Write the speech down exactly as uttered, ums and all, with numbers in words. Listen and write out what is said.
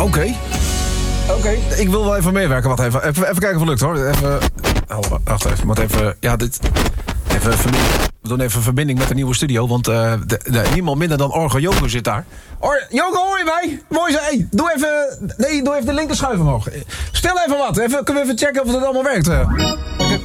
Oké. Okay. Oké, okay. Ik wil wel even meewerken. Wacht even. Even, even kijken of het lukt, hoor. Even... Oh, wacht even. Moet even... Ja, dit... Even verbinding. We doen even verbinding met de nieuwe studio. Want uh, de, de, niemand minder dan Orgo Jogo zit daar. Or, Jogo, hoor je mij? Mooi zo. Hey, doe even... Nee, doe even de linkerschuif omhoog. Stel even wat. Even, kunnen we even checken of het allemaal werkt. Uh.